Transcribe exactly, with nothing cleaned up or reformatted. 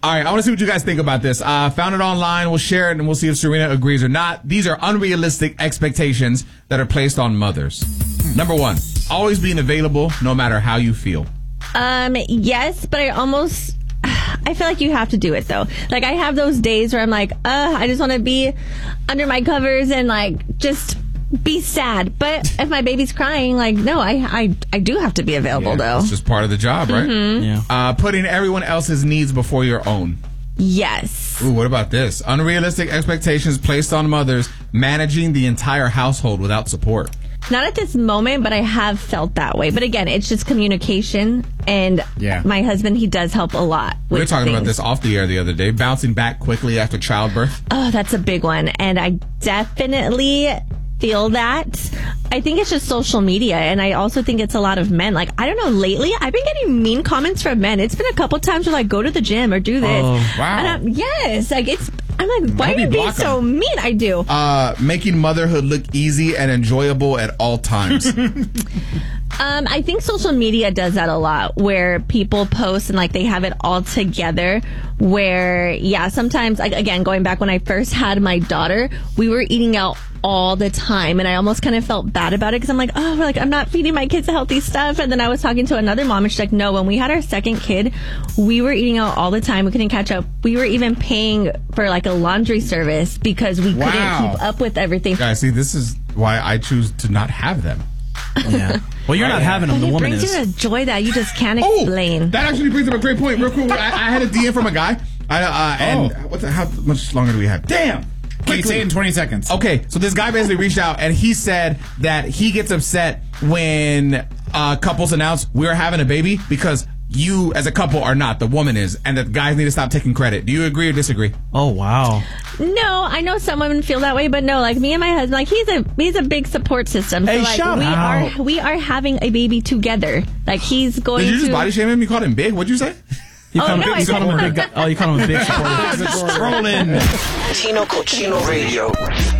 All right, I want to see what you guys think about this. Uh, found it online. We'll share it, and we'll see if Serena agrees or not. These are unrealistic expectations that are placed on mothers. Number one, always being available no matter how you feel. Um, yes, but I almost... I feel like you have to do it, though. Like, I have those days where I'm like, uh, I just want to be under my covers and, like, just be sad. But if my baby's crying, like, no, I I, I do have to be available, Yeah, though. it's just part of the job, right? Mm-hmm. Yeah. Uh, putting everyone else's needs before your own. Yes. Ooh, what about this? Unrealistic expectations placed on mothers managing the entire household without support. Not at this moment, but I have felt that way. But again, it's just communication. And Yeah. my husband, he does help a lot. We with were talking about things. this off the air the other day. Bouncing back quickly after childbirth. Oh, that's a big one. And I definitely feel that. I think it's just social media. And I also think it's a lot of men. Like, I don't know, lately, I've been getting mean comments from men. It's been a couple times where, like, go to the gym or do this. Oh, wow. And I'm, yes. Like, it's, I'm like, why Hope are you you being block 'em. so mean? I do. Uh, making motherhood look easy and enjoyable at all times. Um, I think social media does that a lot, where people post and like they have it all together. Where, yeah, sometimes, like, again, going back when I first had my daughter, we were eating out all the time, and I almost kind of felt bad about it because I'm like, oh, like I'm not feeding my kids healthy stuff. And then I was talking to another mom, and she's like, no, when we had our second kid, we were eating out all the time. We couldn't catch up. We were even paying for like a laundry service because we Wow. couldn't keep up with everything. Guys, see, this is why I choose to not have them. Yeah. Well, you're not having them. But The it woman brings is. you a joy that you just can't Oh, explain. that actually brings up a great point. Real quick, I, I had a D M from a guy. I, uh, and Oh. what the, how much longer do we have? Damn. Can you Quickly. say it in twenty seconds? Okay, so this guy basically reached out and he said that he gets upset when uh, couples announce we're having a baby because you as a couple are not, the woman is, and that guys need to stop taking credit. Do you agree or disagree? Oh, wow. No, I know some women feel that way, but no, like me and my husband, like he's a he's a big support system. So Hey, like shout we out. are we are having a baby together. Like he's going Did you just to body shame him? You called him big? What'd you say? You Oh, call him, no, you I call him a said- big guy. Oh, you call him a big supporter. Tino Cochino Radio.